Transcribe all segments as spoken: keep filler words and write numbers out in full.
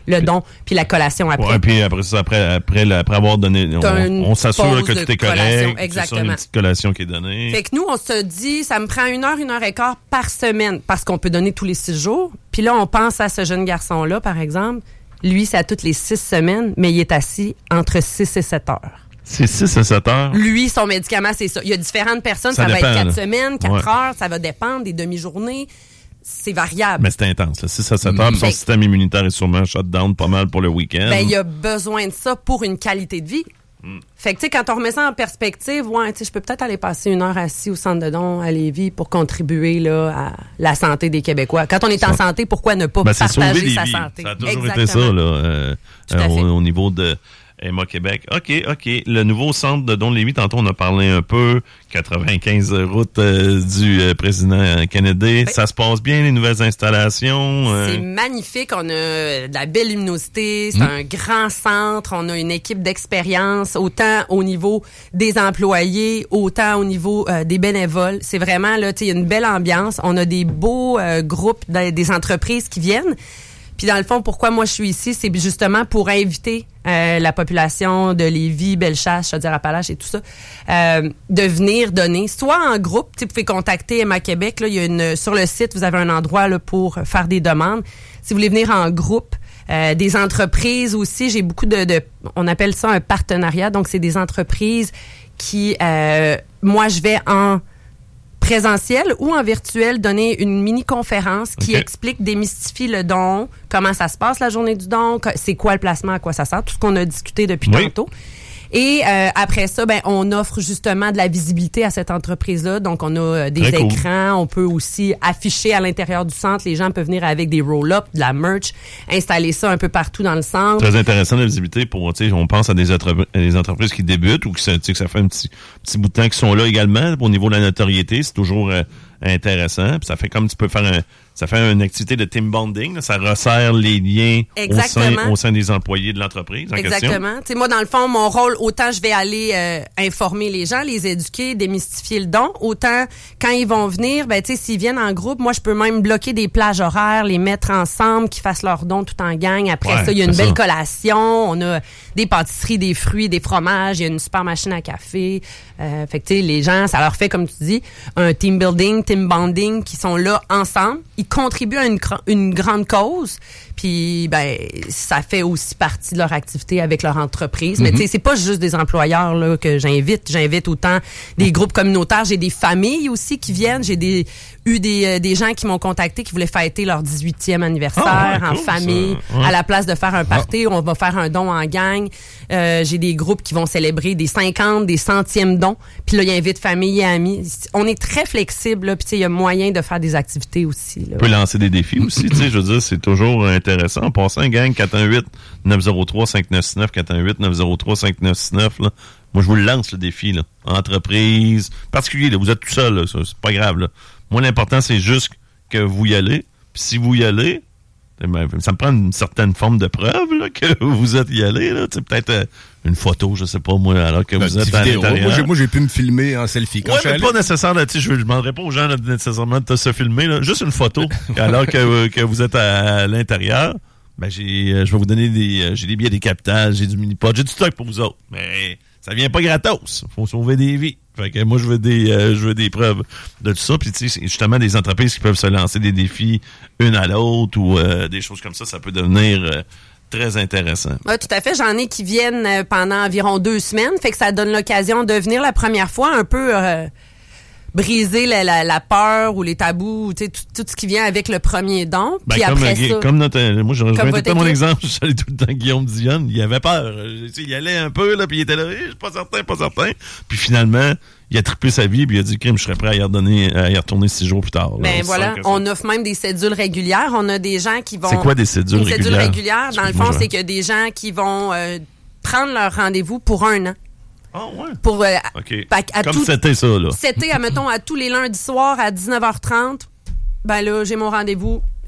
le don, puis la collation après. Ouais, puis après ça, après, après, après avoir donné, on, on s'assure que tout est correct. Exactement. C'est ça, une petite collation qui est donnée. Fait que nous, on se dit, ça me prend une heure, une heure et quart par semaine, parce qu'on peut donner tous les six jours. Puis là, on pense à ce jeune garçon-là, par exemple. Lui, c'est à toutes les six semaines, mais il est assis entre six et sept heures. C'est six à sept heures? Lui, son médicament, c'est ça. Il y a différentes personnes, ça, ça dépend, va être quatre semaines, quatre ouais. heures, ça va dépendre, des demi-journées. C'est variable. Mais c'est intense, là. six à sept heures, puis son ben, système immunitaire est sûrement shut down pas mal pour le week-end. Ben, il y a besoin de ça pour une qualité de vie. Mm. Fait que, tu sais, quand on remet ça en perspective, ouais, tu sais, je peux peut-être aller passer une heure assis au centre de dons à Lévis pour contribuer, là, à la santé des Québécois. Quand on est en santé, pourquoi ne pas ben, partager sa santé? Ça a toujours Exactement. été ça, là, euh, euh, au, au niveau de Emma Québec. OK, OK. Le nouveau centre de dons de Lévis, tantôt, on a parlé un peu. quatre-vingt-quinze routes euh, du euh, président Kennedy. Oui. Ça se passe bien, les nouvelles installations? Euh... C'est magnifique. On a de la belle luminosité. C'est mmh. un grand centre. On a une équipe d'expérience, autant au niveau des employés, autant au niveau euh, des bénévoles. C'est vraiment, là, tu sais, il y a une belle ambiance. On a des beaux euh, groupes, de, des entreprises qui viennent. Puis dans le fond, pourquoi moi je suis ici, c'est justement pour inviter euh, la population de Lévis, Bellechasse, Chaudière-Appalaches et tout ça, euh, de venir donner, soit en groupe, tu sais, vous pouvez contacter Emma Québec, là, il y a une, sur le site, vous avez un endroit là, pour faire des demandes. Si vous voulez venir en groupe, euh, des entreprises aussi, j'ai beaucoup de, de, on appelle ça un partenariat, donc c'est des entreprises qui, euh, moi je vais en présentiel ou en virtuel, donner une mini-conférence qui okay. explique, démystifie le don, comment ça se passe la journée du don, c'est quoi le placement, à quoi ça sert, tout ce qu'on a discuté depuis oui. tantôt. Et euh, après ça, ben on offre justement de la visibilité à cette entreprise-là. Donc, on a euh, des Très écrans. Cool. On peut aussi afficher à l'intérieur du centre. Les gens peuvent venir avec des roll-up, de la merch, installer ça un peu partout dans le centre. Très intéressant la visibilité pour, tu sais, on pense à des, entre- à des entreprises qui débutent ou qui, tu sais, que ça fait un petit, petit bout de temps qu'ils sont là également. Au niveau de la notoriété, c'est toujours euh, intéressant. Puis ça fait comme tu peux faire un... Ça fait une activité de team bonding. Là. Ça resserre les liens au sein, au sein des employés de l'entreprise en Exactement. Tu sais, moi, dans le fond, mon rôle, autant je vais aller euh, informer les gens, les éduquer, démystifier le don, autant quand ils vont venir, ben tu sais, s'ils viennent en groupe, moi, je peux même bloquer des plages horaires, les mettre ensemble, qu'ils fassent leur don tout en gang. Après ouais, ça, il y a une belle ça. collation. On a des pâtisseries, des fruits, des fromages. Il y a une super machine à café. Euh, fait que tu sais, les gens, ça leur fait, comme tu dis, un team building, team bonding, qui sont là ensemble. Ils contribuent à une, une grande cause, puis ben ça fait aussi partie de leur activité avec leur entreprise. Mm-hmm. Mais tu sais, c'est pas juste des employeurs là que j'invite, j'invite autant des groupes communautaires, j'ai des familles aussi qui viennent, j'ai des eu des euh, des gens qui m'ont contacté qui voulaient fêter leur dix-huitième anniversaire oh, ouais, en cool, famille, ouais. à la place de faire un party, oh. on va faire un don en gang. Euh, j'ai des groupes qui vont célébrer des cinquante, des centièmes dons, puis là ils invitent famille et amis. On est très flexible là, puis tu sais il y a moyen de faire des activités aussi là. On peut lancer des défis aussi, tu sais, je veux dire, c'est toujours intéressant. En passant, gang, quatre un huit, neuf zéro trois, cinq neuf six neuf, quatre un huit, neuf zéro trois, cinq neuf six neuf, là. Moi, je vous le lance, le défi, là. Entreprise, particulier, là, vous êtes tout seul, là, ça, c'est pas grave, là. Moi, l'important, c'est juste que vous y allez. Puis si vous y allez, ben, ça me prend une certaine forme de preuve, là, que vous êtes y allé, là. Tu sais, peut-être euh, une photo, je sais pas, moi, alors que ben, vous êtes à vidéo. l'intérieur. Moi j'ai, moi, j'ai pu me filmer en selfie. Quand ouais, je mais suis pas nécessaire, là, tu sais, je ne demanderai pas aux gens, là, nécessairement de se filmer, là. Juste une photo, alors que, que vous êtes à, à l'intérieur. Ben, j'ai, euh, je vais vous donner des, euh, j'ai des billets des capitales, j'ai du mini-pot, j'ai du stock pour vous autres. Mais ça vient pas gratos. Faut sauver des vies. Fait que moi, je veux des, euh, je veux des preuves de tout ça. Puis, tu sais, c'est justement des entreprises qui peuvent se lancer des défis une à l'autre ou euh, des choses comme ça. Ça peut devenir euh, très intéressant. Oui, tout à fait. J'en ai qui viennent euh, pendant environ deux semaines. Fait que ça donne l'occasion de venir la première fois un peu... Euh, briser la, la, la peur ou les tabous, tu sais, tout, tout ce qui vient avec le premier don. Ben, puis comme, après euh, ça... Comme notre... Moi, je rejoins tout le temps mon équipe. exemple. Je salue tout le temps Guillaume Dionne. Il avait peur. Tu sais, il allait un peu, là, puis il était là, je suis pas certain, pas certain. Puis finalement, il a trippé sa vie, puis il a dit, crime, je serais prêt à y redonner, à y retourner six jours plus tard. Là. Ben voilà, on offre même des cédules régulières. On a des gens qui vont... C'est quoi des cédules régulières? Des cédules régulières, dans le fond, c'est que des gens qui vont euh, prendre leur rendez-vous pour un an. Ah oh, ouais. Pour, euh, okay. à, à Comme tout, c'était ça, là. C'était, admettons, à tous les lundis soirs à dix-neuf heures trente. Ben là, j'ai mon rendez-vous.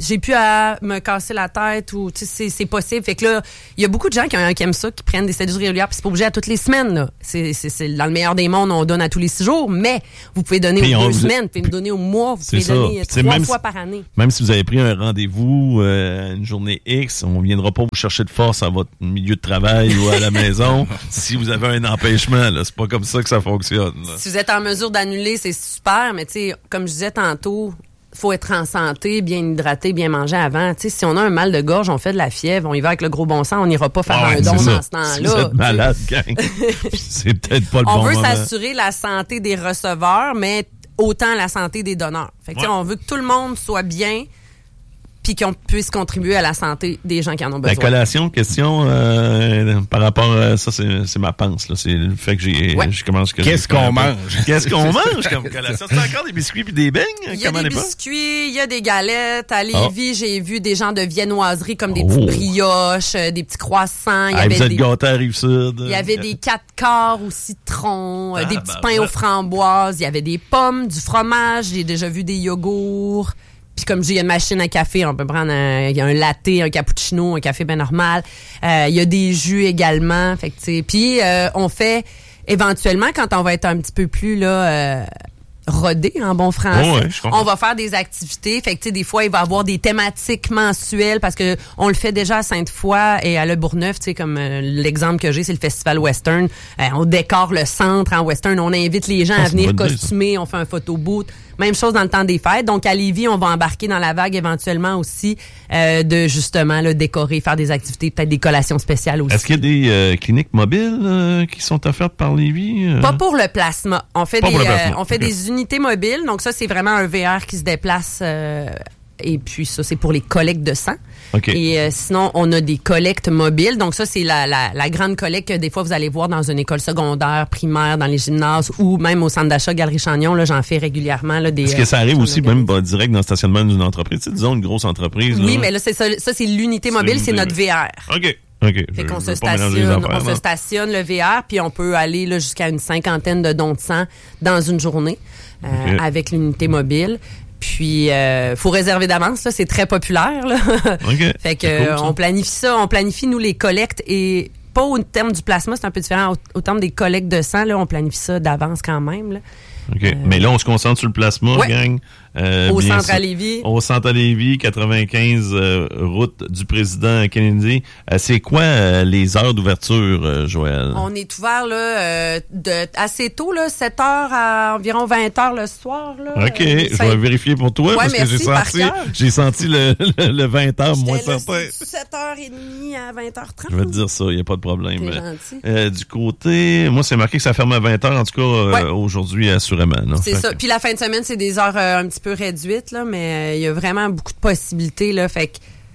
j'ai pu à me casser la tête ou tu sais c'est, c'est possible. Fait que là, il y a beaucoup de gens qui, qui aiment ça, qui prennent des cédules régulières, puis c'est pas obligé à toutes les semaines. Là. C'est, c'est, c'est dans le meilleur des mondes, on donne à tous les six jours, mais vous pouvez donner puis aux deux vous... semaines, vous pouvez me donner au mois, vous pouvez ça. donner puis trois fois si, par année. Même si vous avez pris un rendez-vous euh, une journée X, on viendra pas vous chercher de force à votre milieu de travail ou à la maison si vous avez un empêchement. Là. C'est pas comme ça que ça fonctionne. Là. Si vous êtes en mesure d'annuler, c'est super, mais tu sais, comme je disais tantôt, faut être en santé, bien hydraté, bien manger avant. Tu sais, si on a un mal de gorge, on fait de la fièvre, on y va avec le gros bon sens, on n'ira pas faire ouais, un don dans ce temps-là. Si vous êtes malade, gang, c'est peut-être pas le on bon moment. On veut s'assurer la santé des receveurs, mais autant la santé des donneurs. Fait que ouais. on veut que tout le monde soit bien, puis qu'on puisse contribuer à la santé des gens qui en ont besoin. La collation, question euh, par rapport à ça, c'est, c'est ma pense. Là. C'est le fait que j'ai, ouais. je commence que Qu'est-ce qu'on mange? Qu'est-ce qu'on mange comme collation? C'est encore des biscuits puis des beignes? Il y a des biscuits, il y a des galettes. À Lévis, oh. j'ai vu des gens de viennoiserie comme des oh. petites brioches, des petits croissants. Il y ah, avait vous êtes des... gâtés à Rive-Sud. Il y avait des quatre quarts au citron, ah, des petits bah, pains bah. aux framboises. Il y avait des pommes, du fromage. J'ai déjà vu des yogourts. Puis comme je dis, il y a une machine à café, on peut prendre un, il y a un latte, un cappuccino, un café bien normal. Euh, il y a des jus également. Fait que tu sais, puis euh, on fait éventuellement quand on va être un petit peu plus là euh, rodé en bon français, oh ouais, on va faire des activités. Fait que tu sais, des fois il va y avoir des thématiques mensuelles parce que on le fait déjà à Sainte-Foy et à Le Bourgneuf. Tu sais, comme euh, l'exemple que j'ai, c'est le festival western. Euh, on décore le centre en western, on invite les gens oh, à venir costumer, on fait un photo booth. Même chose dans le temps des fêtes. Donc, à Lévis, on va embarquer dans la vague éventuellement aussi euh, de, justement, là, décorer, faire des activités, peut-être des collations spéciales aussi. Est-ce qu'il y a des euh, cliniques mobiles euh, qui sont offertes par Lévis? Euh? Pas pour le plasma. On fait, des, euh, on fait okay. des unités mobiles. Donc, ça, c'est vraiment un V R qui se déplace. Euh, et puis, ça, c'est pour les collectes de sang. Okay. Et euh, sinon, on a des collectes mobiles. Donc ça, c'est la, la, la grande collecte que des fois, vous allez voir dans une école secondaire, primaire, dans les gymnases ou même au centre d'achat Galerie Chagnon. Là, j'en fais régulièrement. Là, des, Est-ce que ça arrive euh, aussi même bah, direct dans le stationnement d'une entreprise? C'est, disons, une grosse entreprise. Oui, là. mais là, c'est ça, ça c'est l'unité mobile, c'est, c'est notre V R. OK. OK. Fait je, qu'on je se stationne, affaires, on se stationne le V R, puis on peut aller là, jusqu'à une cinquantaine de dons de sang dans une journée euh, okay. avec l'unité mobile. Puis, euh, faut réserver d'avance, là, c'est très populaire, là. Okay. Fait que, cool, on planifie ça, on planifie, nous, les collectes et pas au terme du plasma, c'est un peu différent. Au, au terme des collectes de sang, là, on planifie ça d'avance quand même, là. OK. Euh, Mais là, on se concentre sur le plasma, ouais. gang. Euh, au centre sûr. à Lévis. Au centre à Lévis, quatre-vingt-quinze euh, route du président Kennedy. Euh, c'est quoi euh, les heures d'ouverture, euh, Joël? On est ouvert là, euh, de, assez tôt, là, sept heures à environ vingt heures le soir. Là, OK. Euh, je vais vérifier pour toi ouais, parce merci, que j'ai senti, j'ai senti le, le, le vingt heures moins certain. sept heures trente à vingt heures trente. Je vais te dire ça, il n'y a pas de problème. C'est gentil. Euh, du côté, moi, c'est marqué que ça ferme à vingt heures, en tout cas, euh, ouais. aujourd'hui, assurément. Là. C'est fait ça. Que... Puis la fin de semaine, c'est des heures euh, un petit peu réduites, là, mais il euh, y a vraiment beaucoup de possibilités. Là, fait que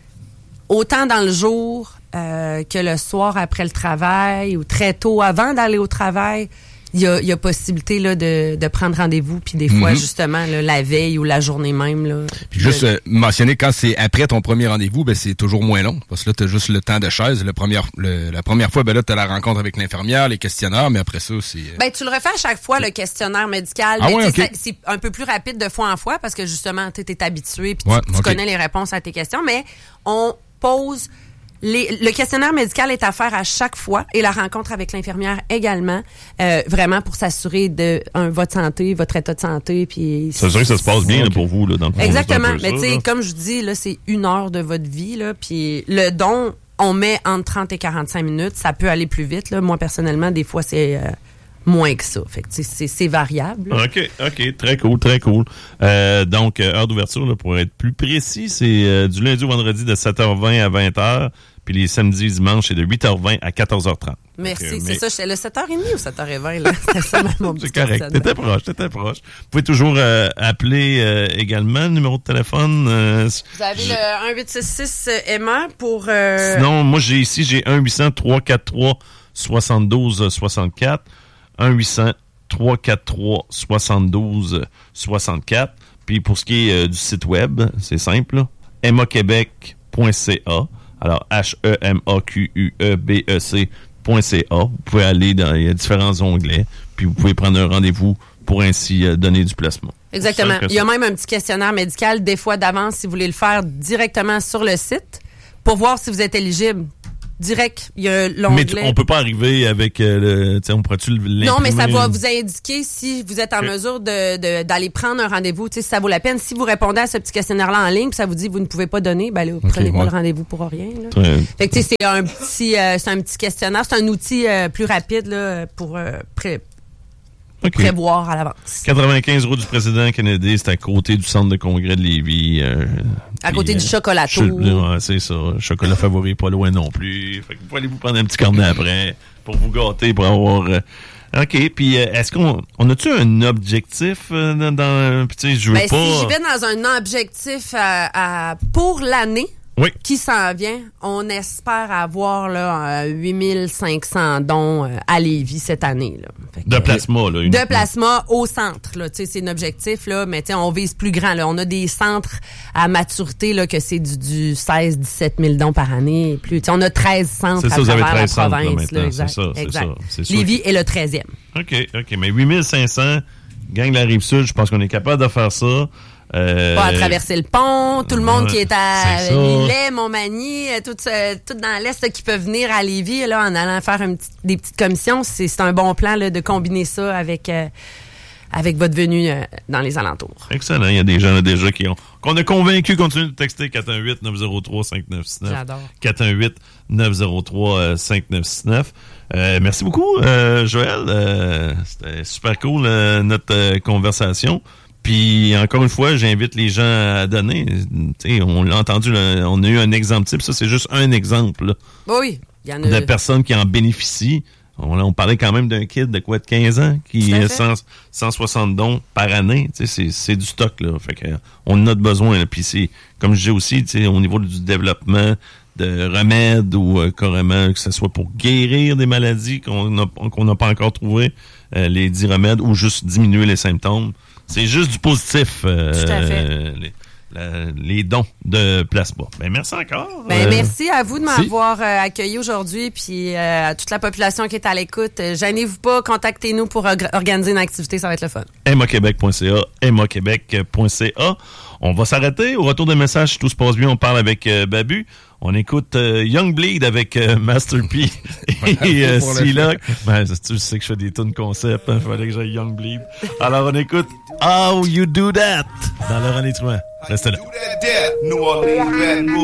autant dans le jour euh, que le soir après le travail ou très tôt avant d'aller au travail, il y a, y a possibilité là, de, de prendre rendez-vous. Puis des fois, mm-hmm. justement, là, la veille ou la journée même. Là, puis juste de... euh, mentionner, quand c'est après ton premier rendez-vous, ben c'est toujours moins long. Parce que là, tu as juste le temps de chaise. Le premier, le, la première fois, ben là, tu as la rencontre avec l'infirmière, les questionnaires, mais après ça, c'est... Euh... Ben, tu le refais à chaque fois, le questionnaire médical. Ah mais ouais, okay. ça, c'est un peu plus rapide de fois en fois parce que justement, tu es habitué puis ouais, tu, tu okay. connais les réponses à tes questions. Mais on pose... Les, le questionnaire médical est à faire à chaque fois et la rencontre avec l'infirmière également, euh, vraiment pour s'assurer de un, votre santé, votre état de santé. Puis s'assurer que ça se passe bien okay. là, pour vous. Là, dans le fond, exactement. Mais tu sais, comme je dis, là, c'est une heure de votre vie. Là, puis le don, on met entre trente et quarante-cinq minutes. Ça peut aller plus vite. Là. Moi, personnellement, des fois, c'est... Euh, moins que ça. Fait que c'est, c'est variable. Là. OK, OK. Très cool, très cool. Euh, donc, euh, heure d'ouverture, là, pour être plus précis, c'est euh, du lundi au vendredi de sept heures vingt à vingt heures, puis les samedis et dimanches, c'est de huit heures vingt à quatorze heures trente. Merci. Donc, euh, c'est mais... ça, j'étais le sept heures trente ou sept heures vingt, là. C'était ça, mon petit c'est correct. T'étais proche, t'étais proche. Vous pouvez toujours euh, appeler euh, également le numéro de téléphone. Euh, Vous avez j'ai... le un huit six six M A pour... Euh... Sinon, moi, j'ai ici, j'ai un huit cents trois cent quarante-trois soixante-douze soixante-quatre. un huit cents trois cent quarante-trois soixante-douze soixante-quatre. Puis pour ce qui est euh, du site web, c'est simple, m a québec point c a. Alors, H E M A Q U E B E C point C A. Vous pouvez aller dans, il y a différents onglets, puis vous pouvez prendre un rendez-vous pour ainsi euh, donner du plasma. Exactement. Il y a même un petit questionnaire médical, des fois d'avance, si vous voulez le faire directement sur le site, pour voir si vous êtes éligible. Direct, il y a l'onglet. Mais on peut pas arriver avec euh, le, tu sais, on pourrait-tu l'imprimer? Non, mais ça va vous indiquer si vous êtes en okay. mesure de, de d'aller prendre un rendez-vous, tu sais, si ça vaut la peine. Si vous répondez à ce petit questionnaire-là en ligne, puis ça vous dit que vous ne pouvez pas donner, ben là, okay, prenez pas ouais. le rendez-vous pour rien. Là. Ouais. Fait que tu sais, c'est un petit, euh, c'est un petit questionnaire, c'est un outil euh, plus rapide là pour euh, pré- okay. prévoir à l'avance. quatre-vingt-quinze route du président Kennedy, c'est à côté du centre de congrès de Lévis. Euh, à côté puis, du chocolato. Ouais, c'est ça. Chocolat favori, pas loin non plus. Fait que vous pouvez aller vous prendre un petit carnet après pour vous gâter, pour avoir... Euh, OK, puis euh, est-ce qu'on on a-tu un objectif euh, dans... dans tu sais, je veux ben, pas... Si j'y vais dans un objectif à, à, pour l'année, oui. qui s'en vient, on espère avoir là euh, huit mille cinq cents dons euh, à Lévis cette année. Là. Fait que, de plasma, là. Une... De plasma au centre. Là. C'est un objectif, là, mais on vise plus grand. Là. On a des centres à maturité là, que c'est du, du seize à dix-sept mille dons par année. Plus. On a treize centres ça, à travers la centres, province. Là, là, exact, c'est ça, c'est exact. ça. C'est Lévis est le treizième. OK, OK. Mais huit mille cinq cents, gang de la Rive-Sud, je pense qu'on est capable de faire ça. Euh, pas à traverser le pont, tout le monde ouais, qui est à Lillet, Montmagny, tout, euh, tout dans l'Est là, qui peuvent venir à Lévis là, en allant faire un petit, des petites commissions. C'est, c'est un bon plan là, de combiner ça avec, euh, avec votre venue euh, dans les alentours. Excellent. Il y a des gens là, déjà qui ont qu'on a convaincu. Continuez de texter quatre un huit neuf zéro trois cinq neuf six neuf. J'adore. quatre un huit neuf zéro trois cinq neuf six neuf. Euh, merci beaucoup, euh, Joël. Euh, c'était super cool euh, notre euh, conversation. Puis, encore une fois, j'invite les gens à donner. T'sais, on l'a entendu, là, on a eu un exemple type. Ça, c'est juste un exemple. Là, oui, il y en a. De personnes qui en bénéficient. On, on parlait quand même d'un kid de quoi, de quinze ans, qui a cent soixante dons par année. C'est, c'est du stock, là. Fait que, on en a besoin. Là. Puis, c'est, comme je dis aussi, au niveau du développement de remèdes ou euh, carrément que ce soit pour guérir des maladies qu'on n'a qu'on n'a pas encore trouvé, euh, les dix remèdes, ou juste diminuer les symptômes. C'est juste du positif, euh, Tout à fait. euh, les, la, les dons de plasma. Ben, merci encore. Ben, euh, merci à vous de m'avoir euh, accueilli aujourd'hui, puis euh, à toute la population qui est à l'écoute. Euh, gênez-vous pas, contactez-nous pour or- organiser une activité, ça va être le fun. m a québec point c a, m a québec point c a. On va s'arrêter. Au retour des messages, si tout se passe bien, on parle avec euh, Babu. On écoute euh, Young Bleed avec euh, Master P et euh, C-Lock. Ben, tu sais que je fais des tunes concept. Il hein, fallait que j'aille Young Bleed. Alors, on écoute How You Do That dans Laurent Létruant. Restez là.